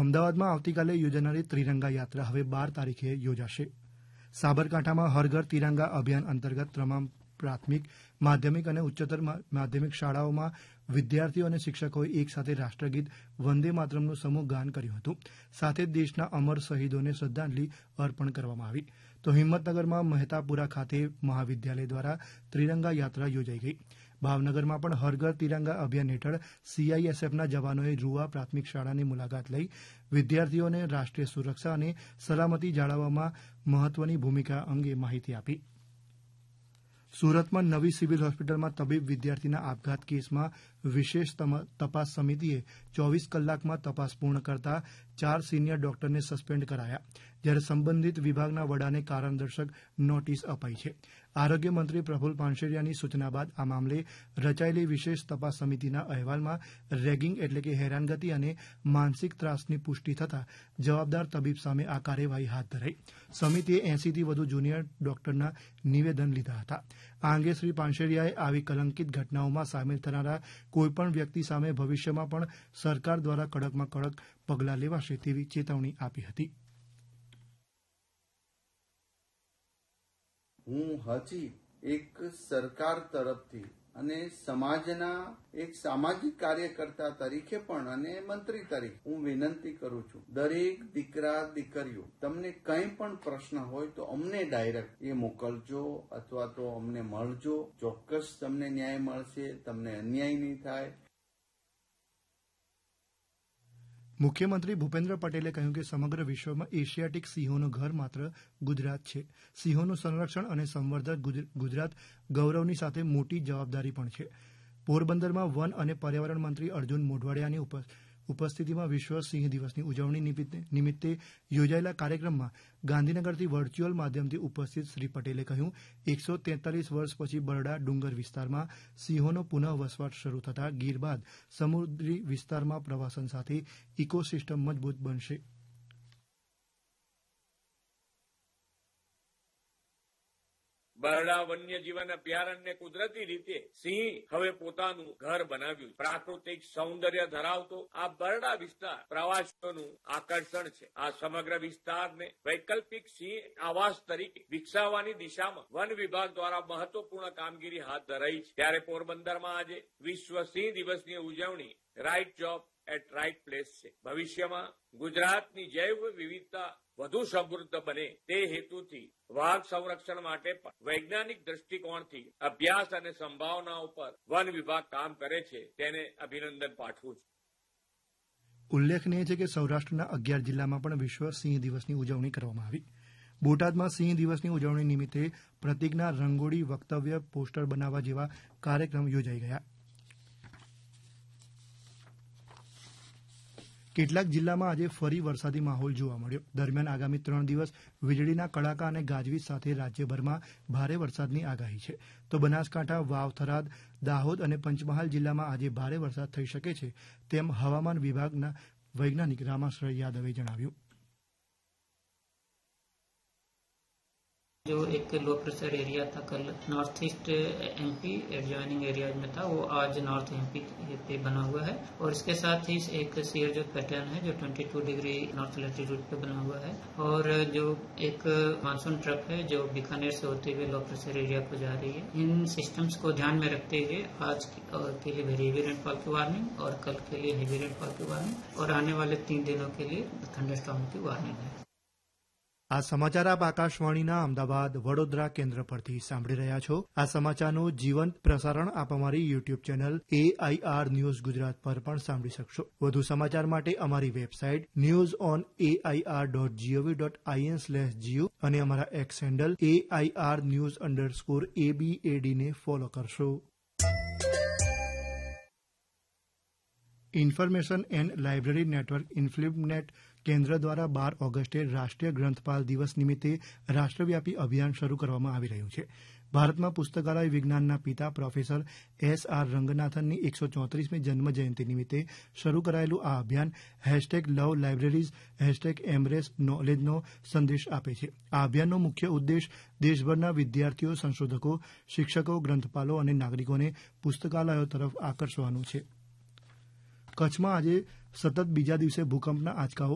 અમદાવાદમાં આવતીકાલે યોજાનારી ત્રિરંગા યાત્રા હવે 12 તારીખે યોજાશે. સાબરકાંઠામાં હર ઘર તિરંગા અભિયાન અંતર્ગત તમામ પ્રાથમિક, માધ્યમિક અને ઉચ્ચતર માધ્યમિક શાળાઓમાં વિદ્યાર્થીઓ અને શિક્ષકોએ એકસાથે રાષ્ટ્રગીત વંદે માતરમનું સમૂહ ગાન કર્યું હતું. સાથે જ દેશના અમર શહીદોને શ્રદ્ધાંજલિ અર્પણ કરવામાં આવી. તો હિંમતનગરમાં મહેતાપુરા ખાતે મહાવિદ્યાલય દ્વારા ત્રિરંગા યાત્રા યોજાઈ ગઈ. ભાવનગરમાં પણ હર ઘર તિરંગા અભિયાન હેઠળ CISFના જવાનોએ રૂવા પ્રાથમિક શાળાની મુલાકાત લઈ વિદ્યાર્થીઓને રાષ્ટ્રીય સુરક્ષા અને સલામતી જાળવવામાં મહત્વની ભૂમિકા અંગે માહિતી આપી. સુરતમાં નવી સિવિલ હોસ્પિટલમાં તબીબ વિદ્યાર્થીના આપઘાત કેસમાં વિશેષ તપાસ સમિતિએ 24 કલાકમાં તપાસ પૂર્ણ કરતા 4 સિનિયર ડોક્ટરને સસ્પેન્ડ કરાયા, જ્યારે સંબંધિત વિભાગના વડાને કારણદર્શક નોટિસ અપાઈ છે. આરોગ્ય મંત્રી પ્રફુલ પાનસેરિયાની સૂચના બાદ આ મામલે રચાયેલી વિશેષ તપાસ સમિતિના અહેવાલમાં રેગિંગ એટલે કે હેરાનગતિ અને માનસિક ત્રાસની પુષ્ટિ થતાં જવાબદાર તબીબ સામે આ કાર્યવાહી હાથ ધરાઈ. સમિતિએ 80થી વધુ જુનિયર ડોક્ટરના નિવેદન લીધા હતા. આ અંગે શ્રી પાનસેરિયાએ આવી કલંકિત ઘટનાઓમાં સામેલ થનારા કોઈપણ વ્યક્તિ સામે ભવિષ્યમાં પણ સરકાર દ્વારા કડકમાં કડક પગલાં લેવાશે તેવી ચેતવણી આપી હતી. હું હજી એક સરકાર તરફથી અને સમાજના એક સામાજિક કાર્યકર્તા તરીકે પણ અને મંત્રી તરીકે હું વિનંતી કરું છું, દરેક દીકરા દીકરીઓ તમને કંઈ પણ પ્રશ્ન હોય તો અમને ડાયરેક્ટ એ મોકલજો અથવા તો અમને મળજો. ચોક્કસ તમને ન્યાય મળશે, તમને અન્યાય નહીં થાય. મુખ્યમંત્રી ભૂપેન્દ્ર પટેલે કહ્યું કે સમગ્ર વિશ્વમાં એશિયાટિક સિંહોનું ઘર માત્ર ગુજરાત છે. સિંહોનું સંરક્ષણ અને સંવર્ધન ગુજરાત ગૌરવની સાથે મોટી જવાબદારી પણ છે. પોરબંદરમાં વન અને પર્યાવરણ મંત્રી અર્જુન મોઢવાડિયાની ઉપસ્થિતિમાં વિશ્વ સિંહ દિવસની ઉજવણી નિમિત્તે યોજાયેલા કાર્યક્રમમાં ગાંધીનગરથી વર્ચ્યુઅલ માધ્યમથી ઉપસ્થિત શ્રી પટેલે કહ્યું, 143 વર્ષ પછી બરડા ડુંગર વિસ્તારમાં સિંહોનો પુનઃ વસવાટ શરૂ થતાં ગીર બાદ સમુદ્રી વિસ્તારમાં પ્રવાસન સાથે ઇકોસિસ્ટમ મજબૂત બનશે. બરડા વન્યજીવન અભયારણ્ય કુદરતી રીતે સિંહ હવે પોતાનું ઘર બનાવ્યું. પ્રાકૃતિક સૌંદર્ય ધરાવતો આ બરડા વિસ્તાર પ્રવાસીઓનું આકર્ષણ છે. આ સમગ્ર વિસ્તારને વૈકલ્પિક સિંહ આવાસ તરીકે વિકસાવવાની દિશામાં વન વિભાગ દ્વારા મહત્વપૂર્ણ કામગીરી હાથ ધરાઈ છે. ત્યારે પોરબંદરમાં આજે વિશ્વ સિંહ દિવસની ઉજવણી right job at right place છે. ભવિષ્યમાં ગુજરાતની જૈવ વિવિધતા વધુ સમૃદ્ધ બને તે હેતુથી વાઘ સંરક્ષણ માટે પણ વૈજ્ઞાનિક દ્રષ્ટિકોણથી અભ્યાસ અને સંભાવનાઓ પર વન વિભાગ કામ કરે છે, તેને અભિનંદન પાઠવું છું. ઉલ્લેખનીય છે કે સૌરાષ્ટ્રના 11 જિલ્લામાં પણ વિશ્વ સિંહ દિવસની ઉજવણી કરવામાં આવી. બોટાદમાં સિંહ દિવસની ઉજવણી નિમિત્તે પ્રતિજ્ઞા, રંગોળી, વક્તવ્ય, પોસ્ટર બનાવવા જેવા કાર્યક્રમ યોજાઈ ગયા. કેટલાક જિલ્લામાં આજે ફરી વરસાદી માહોલ જોવા મળ્યો. દરમિયાન આગામી 3 દિવસ વીજળીના કડાકા અને ગાજવીજ સાથે રાજ્યભરમાં ભારે વરસાદની આગાહી છે. તો બનાસકાંઠા, વાવ, થરાદ, દાહોદ અને પંચમહાલ જિલ્લામાં આજે ભારે વરસાદ થઈ શકે છે તેમ હવામાન વિભાગના વૈજ્ઞાનિક રામાશ્રય યાદવે જણાવ્યું. जो एक लो प्रेशर एरिया था कल north east MP adjoining areas में था, वो आज नॉर्थ एमपी पे बना हुआ है. और इसके साथ ही एक सीयर जो पैटर्न है जो 22 डिग्री नॉर्थ लैटिट्यूड पे बना हुआ है. और जो एक मानसून ट्रफ है जो बीकानेर से होते हुए लो प्रेशर एरिया को जा रही है. इन सिस्टम्स को ध्यान में रखते हुए आज के लिए वेरी हेवी रेनफॉल की वार्निंग और कल के लिए हेवी रेनफॉल की वार्निंग और आने वाले 3 दिनों के लिए थंडरस्टॉर्म की वार्निंग है. આ સમાચાર આપ આકાશવાણીના અમદાવાદ, વડોદરા કેન્દ્ર પરથી સાંભળી રહ્યા છો. આ સમાચારનું જીવંત પ્રસારણ આપ અમારી YouTube channel AIR news Gujarat પર પણ સાંભળી શકશો. વધુ સમાચાર માટે અમારી વેબસાઇટ newsonair.gov.in/gu અને અમારા એક્સ હેન્ડલ AIR_news_ABAD ને ફોલો કરશો. ઇન્ફોર્મેશન એન્ડ લાઇબ્રેરી નેટવર્ક ઇન્ફ્લિપનેટ કેન્દ્ર દ્વારા 12 ઓગસ્ટે રાષ્ટ્રીય ગ્રંથપાલ દિવસ નિમિત્તે રાષ્ટ્રવ્યાપી અભિયાન શરૂ કરવામાં આવી રહ્યું છે. ભારતમાં પુસ્તકાલય વિજ્ઞાનના પિતા પ્રોફેસર SR રંગનાથનની 134મી જન્મજયંતિ નિમિત્તે શરૂ કરાયેલું આ અભિયાન #લવ લાઇબ્રેરીઝ #એમ્બ્રેસ નોલેજનો સંદેશ આપે છે. આ અભિયાનનો મુખ્ય ઉદ્દેશ દેશભરના વિદ્યાર્થીઓ, સંશોધકો, શિક્ષકો, ગ્રંથપાલો અને નાગરિકોને પુસ્તકાલયો તરફ આકર્ષવાનું છે. કચ્છમાં આજે સતત બીજા દિવસે ભૂકંપના આંચકાઓ